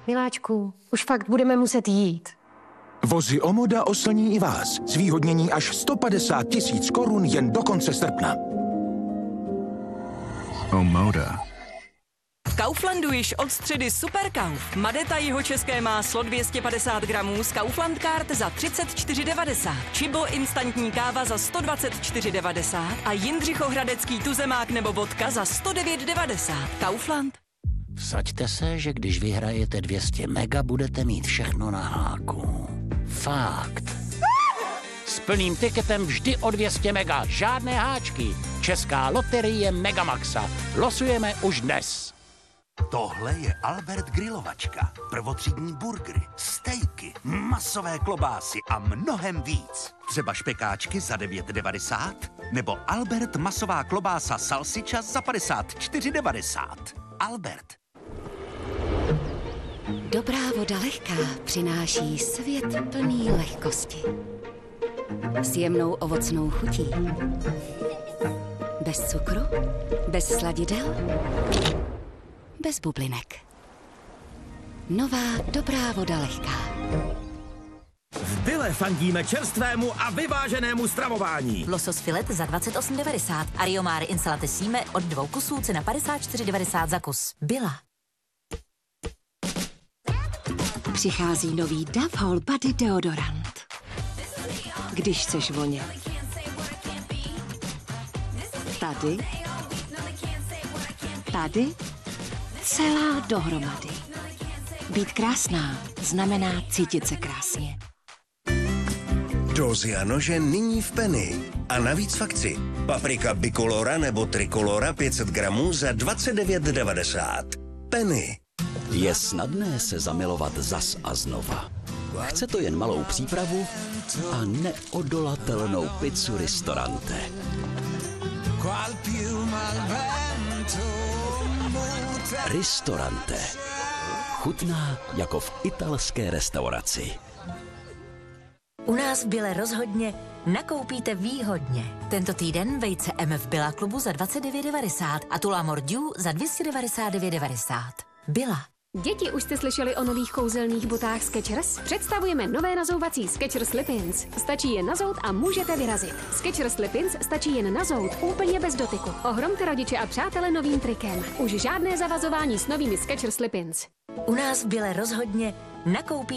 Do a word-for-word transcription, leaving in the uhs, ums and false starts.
Miláčku, už fakt budeme muset jít. Vozy Omoda oslní i vás. Zvýhodnění až sto padesát tisíc korun jen do konce srpna. Omoda. V Kauflandu již od středy Superkauf. Madeta jihočeské máslo dvě stě padesát gramů z Kaufland Card za třicet čtyři devadesát. Čibo instantní káva za sto dvacet čtyři devadesát a Jindřichohradecký tuzemák nebo vodka za sto devět devadesát. Kaufland. Vsaďte se, že když vyhrajete dvě stě mega, budete mít všechno na háku. Fakt. S plným tiketem vždy o dvě stě mega. Žádné háčky. Česká loterie Megamaxa. Losujeme už dnes. Tohle je Albert grilovačka. Prvotřídní burgery, stejky, masové klobásy a mnohem víc. Třeba špekáčky za devět devadesát nebo Albert masová klobása salsiča za padesát čtyři devadesát. Albert. Dobrá voda lehká přináší svět plný lehkosti. S jemnou ovocnou chutí. Bez cukru, bez sladidel, bez bublinek. Nová dobrá voda lehká. V Bile fandíme čerstvému a vyváženému stravování. Losos filet za dvacet osm devadesát. Ariomare insalate síme od dvou kusů cena padesát čtyři devadesát za kus. Bila. Přichází nový Dove Whole Body deodorant. Když chceš vonět. Tady. Tady. Celá dohromady. Být krásná znamená cítit se krásně. Dozy a nože nyní v Penny. A navíc v akci. Paprika bicolora nebo trikolora pět set gramů za dvacet devět devadesát. Penny. Je snadné se zamilovat zas a znova. Chce to jen malou přípravu a neodolatelnou pizzu Ristorante. Ristorante. Chutná jako v italské restauraci. U nás v Bile rozhodně nakoupíte výhodně. Tento týden vejce M v Billa klubu za dvacet devět devadesát a Tula Mordiu za dvě stě devadesát devět devadesát. Billa. Děti, už jste slyšeli o nových kouzelných botách Skechers? Představujeme nové nazouvací Skechers Slip-ins. Stačí jen nazout a můžete vyrazit. Skechers Slip-ins stačí jen nazout, úplně bez dotyku. Ohromte rodiče a přátele novým trikem. Už žádné zavazování s novými Skechers Slip-ins. U nás v Bile rozhodně nakoupíte